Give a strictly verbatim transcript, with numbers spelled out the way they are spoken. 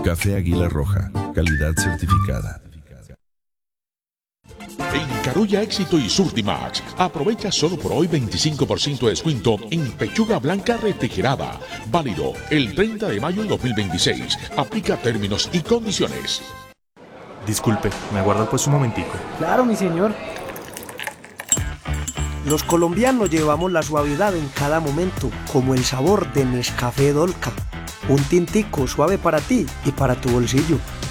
Café Águila Roja, calidad certificada. En Carulla Éxito y Surtimax, aprovecha solo por hoy veinticinco por ciento de descuento en pechuga blanca refrigerada. Válido el treinta de mayo de dos mil veintiséis. Aplica términos y condiciones. Disculpe, ¿me aguarda pues un momentico? Claro, mi señor. Los colombianos llevamos la suavidad en cada momento, como el sabor de Nescafé Dolca. Un tintico suave para ti y para tu bolsillo.